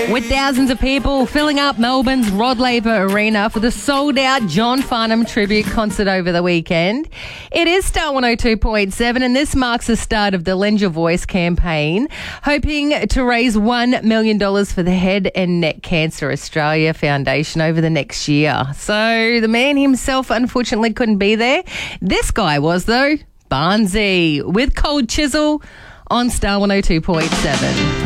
With thousands of people filling up Melbourne's Rod Laver Arena for the sold-out John Farnham tribute concert over the weekend. It is Star 102.7 and this marks the start of the Lend Your Voice campaign, hoping to raise $1 million for the Head and Neck Cancer Australia Foundation over the next year. So the man himself unfortunately couldn't be there. This guy was though, Barnsey, with Cold Chisel on Star 102.7.